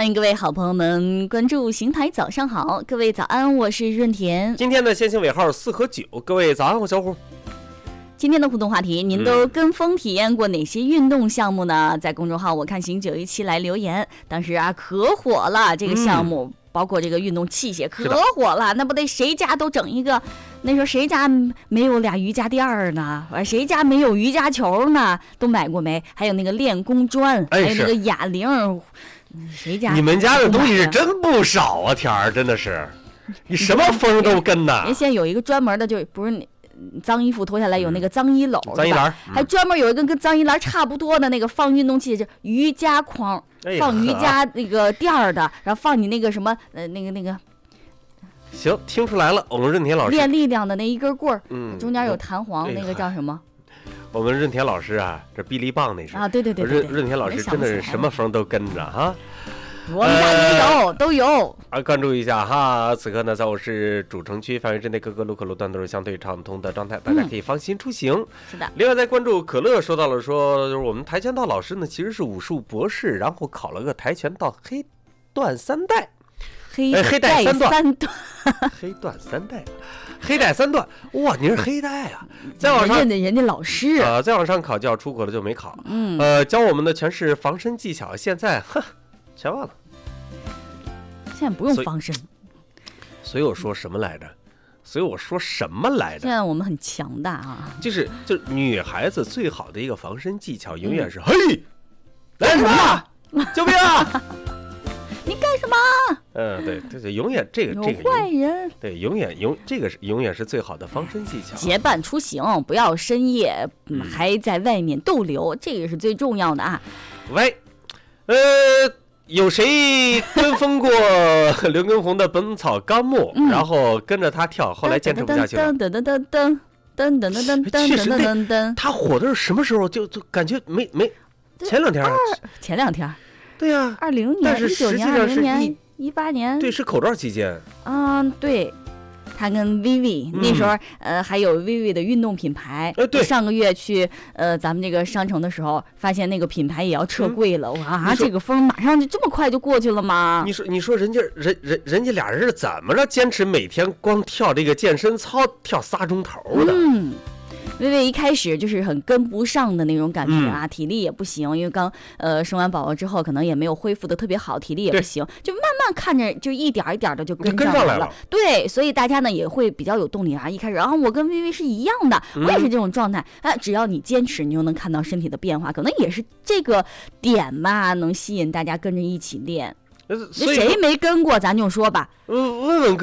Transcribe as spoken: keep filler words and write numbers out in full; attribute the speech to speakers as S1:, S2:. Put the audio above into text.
S1: 欢迎各位好朋友们关注邢台早上好，各位早安，我是润田。
S2: 今天的先行尾号四和九，各位早安，我小虎。
S1: 今天的互动话题，您都跟风体验过哪些运动项目呢？嗯、在公众号我看行九一七来留言，当时啊可火了这个项目。嗯包括这个运动器械可火了，那不得谁家都整一个？那时候谁家没有俩瑜伽垫儿呢？谁家没有瑜伽球呢？都买过没？还有那个练功砖，
S2: 哎、
S1: 还有那个哑铃，谁家？
S2: 你们家的东西是真不少啊，天儿，真的是，你什么风都跟呐。
S1: 人现在有一个专门的，就不是你。脏衣服脱下来有那个脏衣篓，
S2: 脏衣篮，
S1: 还专门有一个跟脏衣篮差不多的那个放运动器，是瑜伽筐，
S2: 哎、
S1: 放瑜伽那个垫儿的，然后放你那个什么呃那个那个。
S2: 行，听出来了，我们润田老师
S1: 练力量的那一根棍儿，
S2: 嗯，
S1: 中间有弹簧，那个叫什么？
S2: 我们润田老师啊，这臂力棒那是
S1: 啊，对对对对对，
S2: 润田老师真的是什么风都跟着哈。
S1: 我们家也有、呃、都有
S2: 啊，关注一下哈。此刻呢，在我市主城区范围之内，各个路口路段都是相对畅通的状态，大家可以放心出行。嗯、
S1: 是的。
S2: 另外，在关注可乐说到了说，就是我们跆拳道老师呢，其实是武术博士，然后考了个跆拳道黑段三代，
S1: 黑、
S2: 哎、黑带三段，
S1: 三段
S2: 黑段三代，黑带三段，哇，你是黑带啊！再往上，
S1: 人家人家老师
S2: 啊、呃，再往上考就要出国了，就没考。
S1: 嗯，
S2: 呃，教我们的全是防身技巧，现在哼。全忘了，
S1: 现在不用防身，
S2: 所以我说什么来着？所以我说什么来着？
S1: 现在我们很强大啊！
S2: 就是就是女孩子最好的一个防身技巧，永远是、嗯、嘿，
S1: 来什么？
S2: 救命啊！
S1: 你干什么？
S2: 嗯，对对对，永远这个这个
S1: 坏人，
S2: 对，永远永这个是永远是最好的防身技巧。
S1: 结伴出行，不要深夜、嗯、还在外面逗留，这个是最重要的啊！
S2: 喂，呃。有谁跟风过刘畊宏的《本草纲目》嗯，然后跟着他跳，后来坚持不下去了。
S1: 噔噔噔噔噔噔噔噔噔
S2: 确实噔噔，他火的是什么时候？就就感觉没没前两天，
S1: 前两天，
S2: 对呀、啊，
S1: 二零年、
S2: 但是实际上是
S1: 一一八年，
S2: 对，是口罩期间。
S1: 嗯，对。他跟 Vivi、嗯、那时候，呃，还有 Vivi 的运动品牌。
S2: 呃，对，
S1: 上个月去呃咱们这个商城的时候，发现那个品牌也要撤柜了。嗯、哇，这个风马上就这么快就过去了吗？
S2: 你说，你说人家人人人家俩人是怎么着坚持每天光跳这个健身操跳仨钟头的？
S1: 嗯。薇薇一开始就是很跟不上的那种感觉啊，嗯、体力也不行，因为刚呃生完宝宝之后，可能也没有恢复的特别好，体力也不行，就慢慢看着就一点一点的就跟上来了。
S2: 跟上来了
S1: 对，所以大家呢也会比较有动力啊。一开始啊，我跟薇薇是一样的，我也是这种状态。哎、嗯，只要你坚持，你就能看到身体的变化，可能也是这个点吧，能吸引大家跟着一起练。谁没跟过，咱就说吧。
S2: 问问